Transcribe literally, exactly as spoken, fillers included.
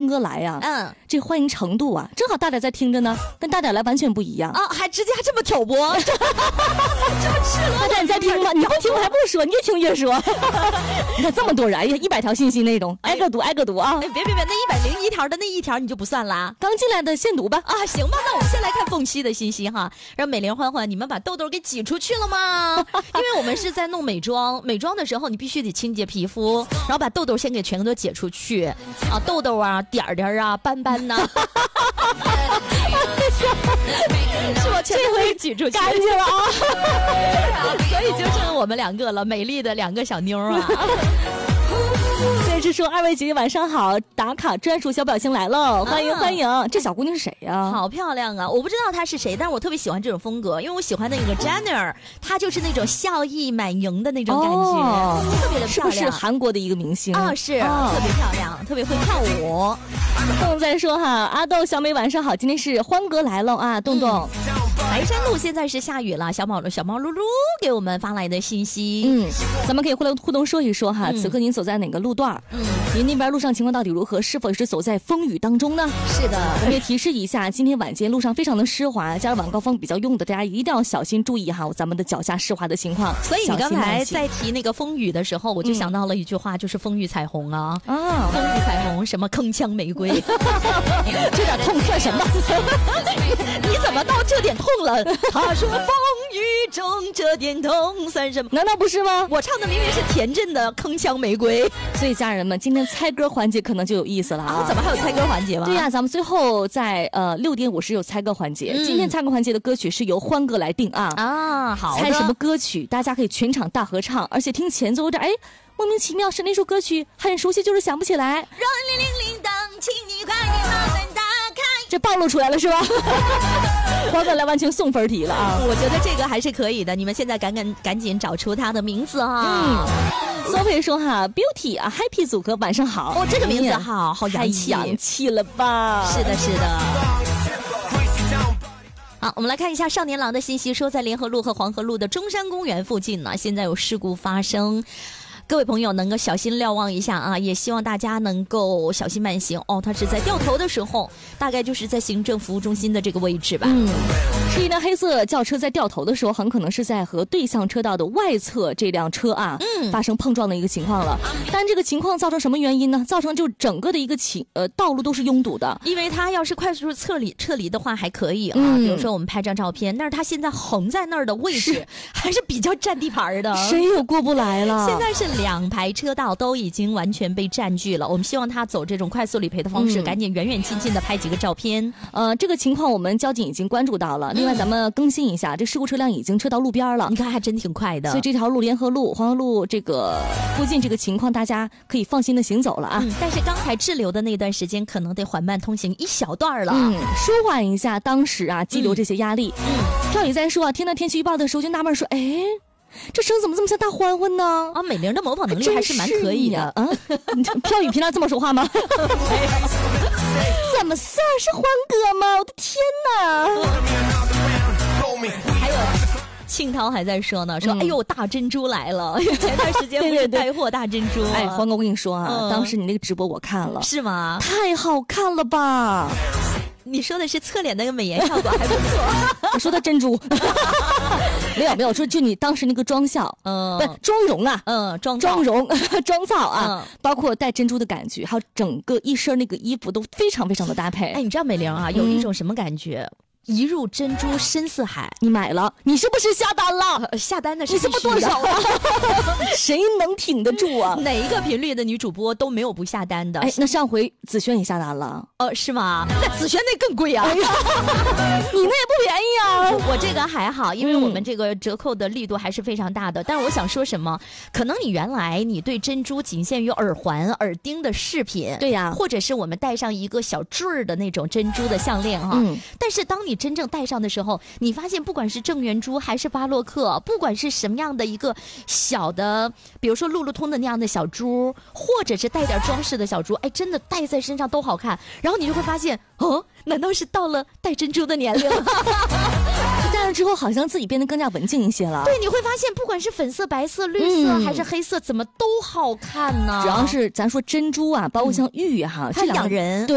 哥来呀、啊， 嗯， 这欢迎程度啊，正好大点在听着呢，跟大点来完全不一样啊，还直接还这么挑拨，这么赤裸。 大点你在听吗？你不听我还不说，你越听越说。你看这么多人，哎呀，一百条信息那种，挨个读挨个读啊！ 哎，别别别，那一百零一条的那一条你就不算啦， 刚进来的先读吧。 啊，行吧，那我们先来看凤七的信息哈，让美玲欢欢，你们把痘痘给挤出去了吗？因为我们是在弄美妆，美妆的时候你必须得清洁皮肤，然后把痘痘先给全都解出去啊，痘痘啊、点儿点儿啊、斑斑呐、啊，是我全都会挤出去， 干净了啊！ 所以就剩我们两个了，美丽的两个小妞啊。 所以是说，二位姐姐晚上好，打卡专属小表情来了，欢迎、啊、欢迎！这小姑娘是谁呀、啊？ 好漂亮啊！我不知道她是谁，但是我特别喜欢这种风格，因为我喜欢那个 Jenner， 她就是那种笑意满盈的那种感觉，哦、特别的漂亮。 是不是韩国的一个明星啊、哦？是、哦，特别漂亮，特别会跳舞。 动在说哈，阿豆、小美晚上好，今天是欢哥来了啊，动动。 嗯白山路现在是下雨了，小毛小毛噜噜给我们发来的信息， 嗯，咱们可以互来互动说一说哈、嗯，此刻您走在哪个路段？ 嗯， 您那边路上情况到底如何？是否是走在风雨当中呢？ 是的， 我们也提示一下，今天晚间路上非常的湿滑，加上晚高峰比较用的，大家一定要小心注意哈，咱们的脚下湿滑的情况。 所以你刚才在提那个风雨的时候，我就想到了一句话，就是风雨彩虹啊，啊，风雨彩虹，什么铿锵玫瑰， 这点痛算什么？ 你怎么到这点痛了？他说风雨中这点痛算什么？ 难道不是吗？ 我唱的明明是田震的铿锵玫瑰。 所以家人们，今天猜歌环节可能就有意思了啊！ 啊怎么还有猜歌环节吗？ 对呀、啊，咱们最后在呃六点五十有猜歌环节、嗯。今天猜歌环节的歌曲是由欢哥来定啊啊，好的， 猜什么歌曲？大家可以全场大合唱，而且听前奏有点哎莫名其妙，是那首歌曲很熟悉，就是想不起来。 若铃铃铃当，请你快点把门打开。 这暴露出来了是吧？欢哥来完全送分题了啊！ 我觉得这个还是可以的，你们现在赶紧赶紧找出他的名字啊！ 嗯，索菲说哈 ，Beauty 啊 ，Happy 组合晚上好。 哦，这个名字好好洋气， 洋气了吧？ 是的，是的。好，我们来看一下少年郎的信息，说在联合路和黄河路的中山公园附近呢，现在有事故发生。各位朋友能够小心瞭望一下啊，也希望大家能够小心慢行哦。他是在掉头的时候，大概就是在行政服务中心的这个位置吧。 嗯，是一辆黑色轿车在掉头的时候，很可能是在和对向车道的外侧这辆车啊，嗯，发生碰撞的一个情况了。但这个情况造成什么原因呢？造成就整个的一个情呃道路都是拥堵的。 因为他要是快速撤离撤离的话还可以啊， 嗯、 比如说我们拍张照片，但是他现在横在那儿的位置还是比较占地盘的， 谁也过不来了。 现在是两排车道都已经完全被占据了，我们希望他走这种快速理赔的方式，嗯、赶紧远远近近的拍几个照片。 呃，这个情况我们交警已经关注到了。另外，咱们更新一下，嗯、这事故车辆已经撤到路边了。 你看，还真挺快的。 所以这条路联合路、黄河路这个附近这个情况，大家可以放心的行走了啊。 嗯、但是刚才滞留的那段时间，可能得缓慢通行一小段了。 嗯，舒缓一下当时啊激流这些压力。 嗯， 赵宇在说啊，听到天气预报的时候就纳闷说，哎。这声怎么这么像大欢欢呢？ 啊，美玲的模仿能力还是蛮可以的啊！飘雨平常这么说话吗？怎么事儿？是欢哥吗？我的天哪！ 还有庆涛还在说呢，说、嗯、哎呦大珍珠来了！前段时间不是带货大珍珠？ 哎，欢哥，我跟你说啊、嗯，当时你那个直播我看了， 是吗？ 太好看了吧！ 你说的是侧脸那个美颜效果还不错， 我说的珍珠，没有没有说就你当时那个妆效，嗯，不妆容啊， 嗯，妆妆容妆造啊、 嗯， 包括带珍珠的感觉，还有整个一身那个衣服都非常非常的搭配。 哎，你知道美玲啊，有一种什么感觉？嗯一入珍珠深似海， 你买了？你是不是下单了？ 呃、下单的是你这么多少啊？谁能挺得住啊？ 哪一个频率的女主播都没有不下单的。 哎，那上回子轩也下单了？ 呃，是吗？那子轩那更贵啊！ 哎、你那也不便宜啊！ 我这个还好，因为我们这个折扣的力度还是非常大的。嗯、但是我想说什么？可能你原来你对珍珠仅限于耳环、耳钉的饰品， 对呀、啊， 或者是我们戴上一个小坠儿的那种珍珠的项链哈。嗯。但是当你真正戴上的时候，你发现不管是正圆珠还是巴洛克，不管是什么样的一个小的，比如说路路通的那样的小珠，或者是带点装饰的小珠，哎，真的戴在身上都好看。然后你就会发现，哦，难道是到了戴珍珠的年龄？ 戴了之后好像自己变得更加文静一些了。 对，你会发现不管是粉色、白色、绿色、嗯、还是黑色，怎么都好看呢？ 主要是咱说珍珠啊，包括像玉哈、嗯， 它养人。 对。